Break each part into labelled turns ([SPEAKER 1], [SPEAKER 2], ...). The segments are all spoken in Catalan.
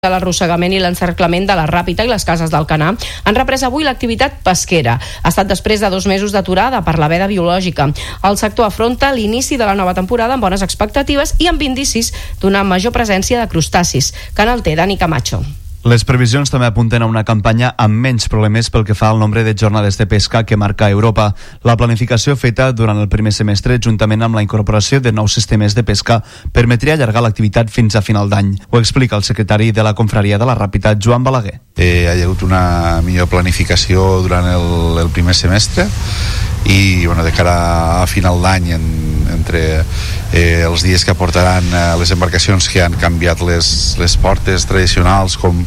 [SPEAKER 1] de l'arrossegament i l'encerclament de la Ràpita i les cases d'Alcanar han reprès avui l'activitat pesquera. Ha estat després de 2 mesos d'aturada per la veda biològica. El sector afronta l'inici de la nova temporada amb bones expectatives i amb indicis d'una major presència de crustacis. Canal T, Dani Camacho.
[SPEAKER 2] Les previsions també apunten a una campanya amb menys problemes pel que fa al nombre de jornades de pesca que marca Europa. La planificació feta durant el primer semestre, juntament amb la incorporació de nous sistemes de pesca, permetria allargar l'activitat fins a final d'any. Ho explica el secretari de la Confraria de la Ràpita, Joan Balaguer.
[SPEAKER 3] Hi ha hagut una millor planificació durant el primer semestre i de cara a final d'any entre els dies que aportaran les embarcacions que han canviat les portes tradicionals com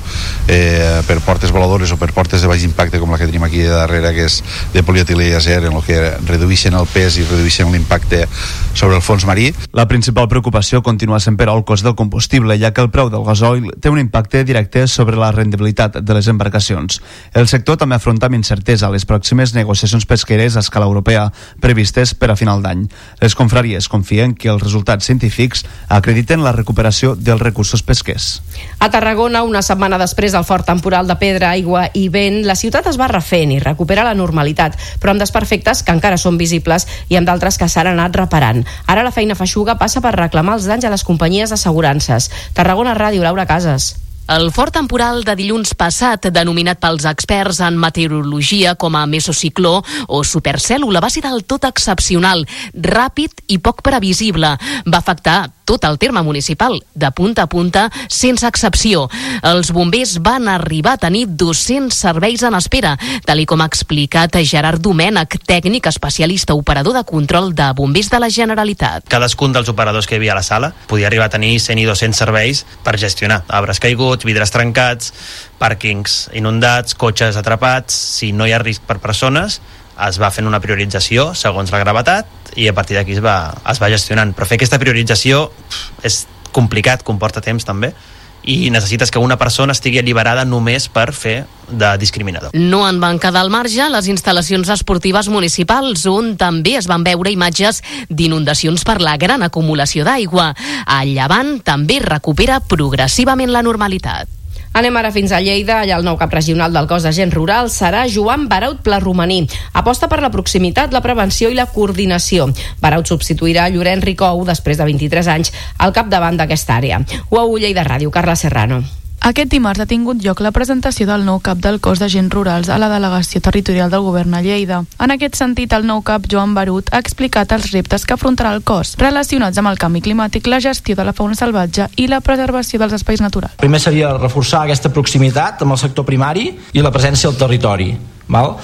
[SPEAKER 3] per portes voladores o per portes de baix impacte com la que tenim aquí darrere, que és de polietilè i acer, en el que redueixen el pes i redueixen l'impacte sobre el fons marí.
[SPEAKER 2] La principal preocupació continua sent però el cost del combustible, ja que el preu del gasoil té un impacte directe sobre la rendibilitat de les embarcacions. El sector també afronta amb incertesa les pròximes negociacions pesqueres a escala europea previstes per a final d'any. Les confraries confien que els resultats científics acrediten la recuperació dels recursos pesquers.
[SPEAKER 1] A Tarragona, una setmana després del fort temporal de pedra, aigua i vent, la ciutat es va refent i recupera la normalitat, però amb desperfectes que encara són visibles i amb d'altres que s'han anat reparant. Ara la feina feixuga passa per reclamar els danys a les companyies d'assegurances. Tarragona Ràdio, Laura Casas.
[SPEAKER 4] El fort temporal de dilluns passat, denominat pels experts en meteorologia com a mesocicló o supercèl·lula, va ser del tot excepcional, ràpid i poc previsible. Va afectar tot el terme municipal, de punta a punta, sense excepció. Els bombers van arribar a tenir 200 serveis en espera, tal com ha explicat Gerard Domènech, tècnic especialista operador de control de bombers de la Generalitat.
[SPEAKER 5] Cadascun dels operadors que hi havia a la sala podia arribar a tenir 100 i 200 serveis per gestionar arbres caiguts, vidres trencats, pàrquings inundats, cotxes atrapats. Si no hi ha risc per persones, es va fent una priorització segons la gravetat i a partir d'aquí es va gestionant. Però fer aquesta priorització és complicat, comporta temps també, i necessites que una persona estigui alliberada només per fer de discriminador.
[SPEAKER 4] No en van quedar al marge les instal·lacions esportives municipals, on també es van veure imatges d'inundacions per la gran acumulació d'aigua. A Llevant també recupera progressivament la normalitat.
[SPEAKER 1] Anem ara fins a Lleida. Allà el nou cap regional del cos d'agents rurals serà Joan Baraut Plarromaní. Aposta per la proximitat, la prevenció i la coordinació. Baraut substituirà Llorenç Ricou després de 23 anys al capdavant d'aquesta àrea. UAU Lleida Ràdio, Carla Serrano.
[SPEAKER 6] Aquest dimarts ha tingut lloc la presentació del nou cap del cos d'agents rurals a la delegació territorial del govern a Lleida. En aquest sentit, el nou cap, Joan Baraut, ha explicat els reptes que afrontarà el cos, relacionats amb el canvi climàtic, la gestió de la fauna salvatge i la preservació dels espais naturals.
[SPEAKER 7] Primer seria reforçar aquesta proximitat amb el sector primari i la presència al territori. Val?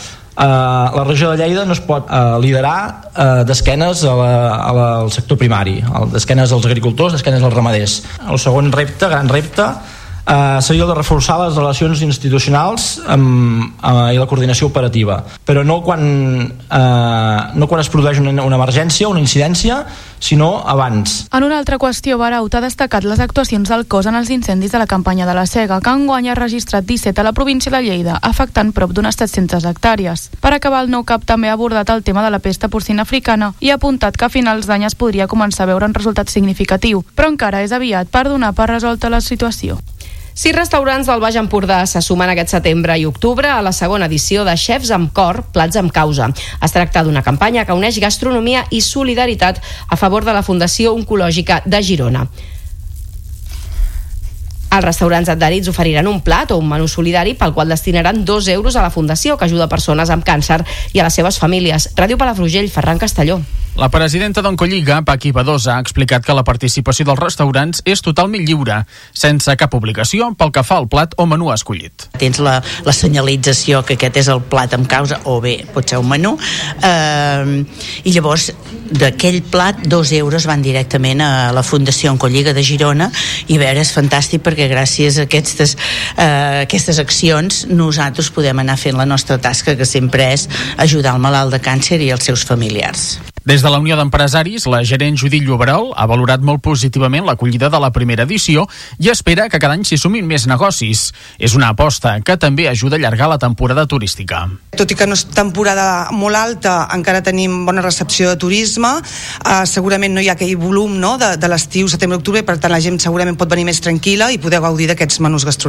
[SPEAKER 7] La regió de Lleida no es pot liderar d'esquenes al sector primari, d'esquenes als agricultors, d'esquenes als ramaders. El segon repte, gran repte, seria el de reforçar les relacions institucionals i la coordinació operativa, però no quan es produeix una emergència, una incidència, sinó abans.
[SPEAKER 6] En una altra qüestió, Baraut ha destacat les actuacions del cos en els incendis de la campanya de la Sega, que enguany ha registrat 17 a la província de Lleida, afectant prop d'unes 700 hectàrees. Per acabar, el nou cap també ha abordat el tema de la pesta porcina africana i ha apuntat que a finals d'any es podria començar a veure un resultat significatiu, però encara és aviat per donar per resolta la situació.
[SPEAKER 1] 6 restaurants del Baix Empordà se sumen aquest setembre i octubre a la segona edició de Xefs amb Cor, Plats amb Causa. Es tracta d'una campanya que uneix gastronomia i solidaritat a favor de la Fundació Oncològica de Girona. Els restaurants adherits oferiran un plat o un menú solidari pel qual destinaran 2 euros a la Fundació, que ajuda persones amb càncer i a les seves famílies. Ràdio Palafrugell, Ferran Castelló.
[SPEAKER 8] La presidenta d'Oncolliga, Paqui Badosa, ha explicat que la participació dels restaurants és totalment lliure, sense cap obligació pel que fa al plat o menú escollit.
[SPEAKER 9] Tens la senyalització que aquest és el plat amb causa, o bé pot ser un menú, i llavors d'aquell plat 2 euros van directament a la Fundació Oncolliga de Girona, i a veure, és fantàstic perquè gràcies a aquestes accions nosaltres podem anar fent la nostra tasca, que sempre és ajudar el malalt de càncer i els seus familiars.
[SPEAKER 8] Des de la Unió d'Empresaris, la gerent Judit Lloberol ha valorat molt positivament l'acollida de la primera edició i espera que cada any s'hi sumin més negocis. És una aposta que també ajuda a allargar la temporada turística.
[SPEAKER 10] Tot i que no és temporada molt alta, encara tenim bona recepció de turisme, segurament no hi ha aquell volum, no?, de l'estiu, setembre-octubre, per tant la gent segurament pot venir més tranquil·la i poder gaudir d'aquests menús gastronòmics.